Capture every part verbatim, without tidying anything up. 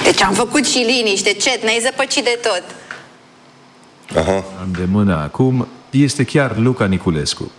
Deci am făcut și liniște, cet, ne-ai zăpăcit de tot. Aha. De mână acum este chiar Luca Niculescu.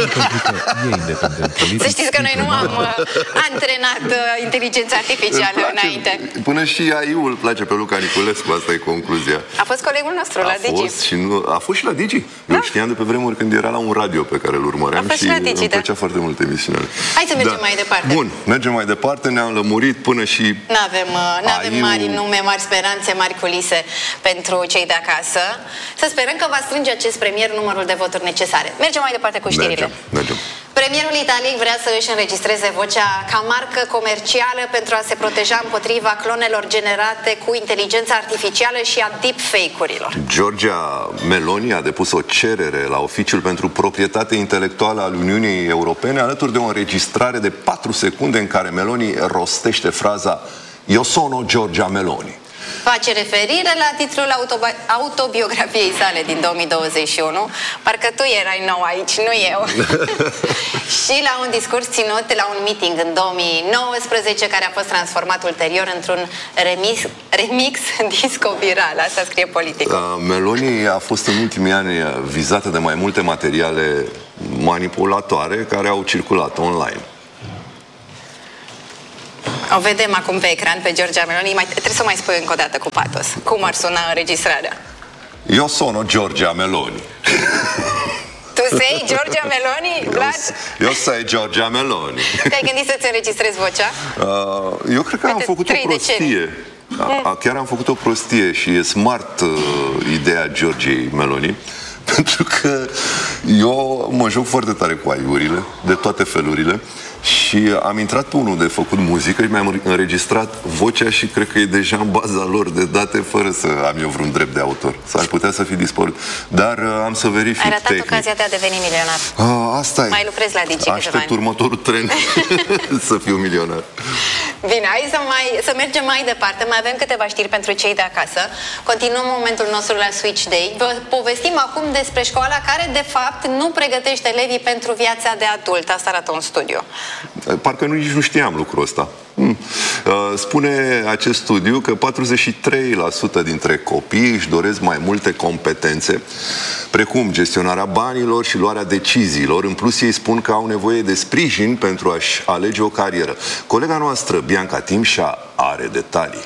Să știți că noi nu am uh, antrenat uh, inteligența artificială înainte. Până și A I-ul îl place pe Luca Niculescu, asta e concluzia. A fost colegul nostru a la Digi. Fost și nu, a fost și la Digi. Da? Eu știam de pe vremuri când era la un radio pe care îl urmăream și, și Digi, îmi plăcea da? foarte mult emisiunile. Hai să mergem da. mai departe. Bun, mergem mai departe, ne-am lămurit până și... N-avem uh, mari nume, mari speranțe, mari culise pentru cei de acasă. Să sperăm că va strânge acest premier numărul de voturi necesare. Mergem mai departe cu știrile. Mergem, mergem. Premierul italic vrea să își înregistreze vocea ca marcă comercială pentru a se proteja împotriva clonelor generate cu inteligența artificială și a deepfake-urilor. Giorgia Meloni a depus o cerere la Oficiul pentru Proprietate Intelectuală al Uniunii Europene alături de o înregistrare de patru secunde în care Meloni rostește fraza "Eu sono Giorgia Meloni". Face referire la titlul autobiografiei sale din două mii douăzeci și unu. Parcă tu erai nou aici, nu eu. Și la un discurs ținut la un meeting în două mii nouăsprezece, care a fost transformat ulterior într-un remix, remix disco viral. Asta scrie Politic. Uh, Meloni a fost în ultimii ani vizată de mai multe materiale manipulatoare care au circulat online. O vedem acum pe ecran pe Giorgia Meloni. Mai, trebuie să mai spui încă o dată cu patos. Cum ar suna înregistrarea? Eu sono Giorgia Meloni. Tu sei Giorgia Meloni, Vlad? Eu, eu sei Giorgia Meloni. Te-ai gândit să-ți înregistrezi vocea? Uh, eu cred că am făcut o prostie. A, chiar am făcut o prostie și e smart uh, ideea Giorgiei Meloni. Pentru că eu mă joc foarte tare cu aiurile, de toate felurile. Și am intrat pe unul de făcut muzică și mi-am înregistrat vocea și cred că e deja în baza lor de date fără să am eu vreun drept de autor. S-ar putea să fi dispărut. Dar uh, am să verific Ai ratat tehnic. ocazia de a deveni milionar. Uh, asta e. Mai lucrezi la Digi. Aștept următorul tren să fiu milionar. Bine, hai să, mai, să mergem mai departe. Mai avem câteva știri pentru cei de acasă. Continuăm momentul nostru la Switch Day. Vă povestim acum despre școala care, de fapt, nu pregătește elevii pentru viața de adult. Asta arată un studiu. Parcă nici nu știam lucrul ăsta. Spune acest studiu că patruzeci și trei la sută dintre copii își doresc mai multe competențe, precum gestionarea banilor și luarea deciziilor. În plus, ei spun că au nevoie de sprijin pentru a-și alege o carieră. Colega noastră, Bianca Timșa, are detalii.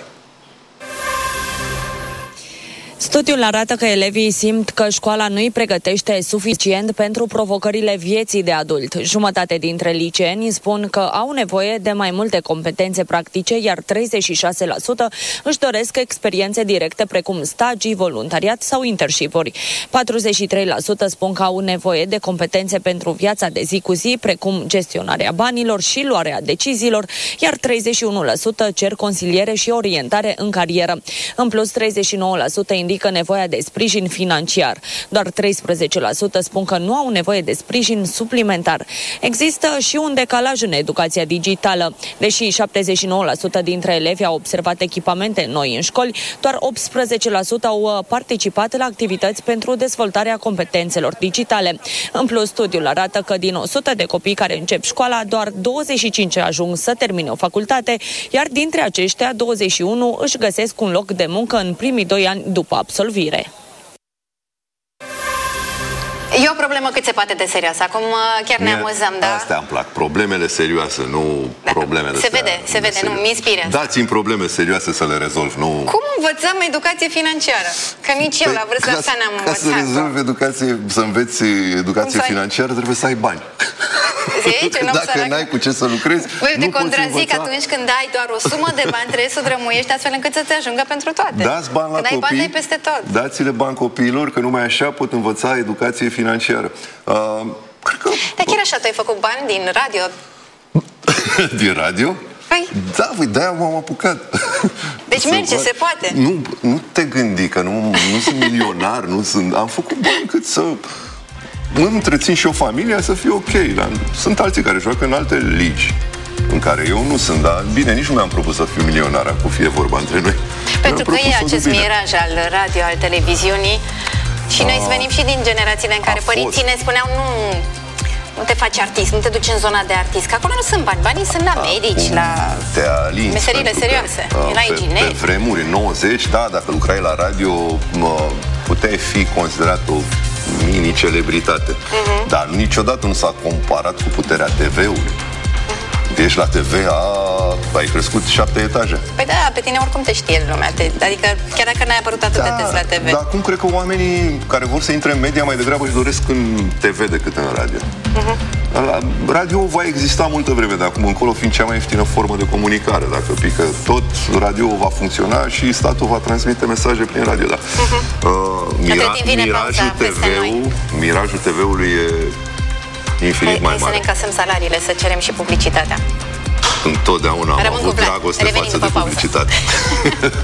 Studiul arată că elevii simt că școala nu îi pregătește suficient pentru provocările vieții de adult. Jumătate dintre liceeni spun că au nevoie de mai multe competențe practice, iar treizeci și șase la sută își doresc experiențe directe precum stagii, voluntariat sau internship-uri. patruzeci și trei la sută spun că au nevoie de competențe pentru viața de zi cu zi, precum gestionarea banilor și luarea deciziilor, iar treizeci și unu la sută cer consiliere și orientare în carieră. În plus, treizeci și nouă la sută indică nevoia de sprijin financiar. Doar treisprezece la sută spun că nu au nevoie de sprijin suplimentar. Există și un decalaj în educația digitală. Deși șaptezeci și nouă la sută dintre elevi au observat echipamente noi în școli, doar optsprezece la sută au participat la activități pentru dezvoltarea competențelor digitale. În plus, studiul arată că din o sută de copii care încep școala, doar douăzeci și cinci ajung să termine o facultate, iar dintre aceștia, douăzeci și unu își găsesc un loc de muncă în primii doi ani după absolvire. E o problemă cât se poate de serioasă. Acum chiar ne amuzăm, da? Astea îmi plac. Problemele serioase, nu da. problemele Se vede, se vede, nu, mi inspiră. Dați-mi probleme serioase să le rezolv, nu... Cum învățăm educație financiară? Că nici eu la vârsta asta n-am învățat. Ca să rezolvi educație, să înveți educație financiară, trebuie să ai bani. Dacă n-ai cu ce să lucrezi, Băi, te contrazic atunci când ai doar o sumă de bani, trebuie să drămuiești astfel încât să te ajungă pentru toate. Dați bani la când copii, ai bani, ai peste tot. Dați-le bani copiilor, că numai așa pot învăța educație financiară. Uh, cred că... Dar chiar așa, tu ai făcut bani din radio? Din radio? Păi? Da, păi, de-aia m-am apucat. Deci merge, se poate. Nu, nu te gândi că nu, nu sunt milionar, nu sunt... Am făcut bani cât să... îmi întrețin și o familie să fie ok. Dar sunt alții care joacă în alte ligi în care eu nu sunt, dar bine, nici nu mi-am propus să fiu milionar, cu fie vorba între noi. Pentru că e acest miraj al radio, al televiziunii și noi venim și din generațiile în care părinții ne spuneau nu, nu te faci artist, nu te duci în zona de artist, că acolo nu sunt bani, banii sunt la medici, la meserile serioase, la ingineri. Pe vremuri, în nouăzeci, da, dacă lucrai la radio, puteai fi considerat o mini-celebritate. Uh-huh. Dar niciodată nu s-a comparat cu puterea T V-ului. Uh-huh. Ești la T V, a, ai crescut șapte etaje. Păi da, pe tine oricum te știe lumea. Te, adică chiar dacă n-ai apărut atât da, de des la T V. Dar acum cred că oamenii care vor să intre în media mai degrabă își doresc în T V decât în radio. Uh-huh. La radio va exista multă vreme de acum încolo, fiind cea mai ieftină formă de comunicare. Dacă pică tot, radio va funcționa și statul va transmite mesaje prin radio. Da. Uh-huh. uh, mira, mirajul T V-ul, mirajul T V-ului e infinit hai, mai hai mare. Să ne încasăm salariile, să cerem și publicitatea. Întotdeauna am Rămân avut dragoste față de publicitate.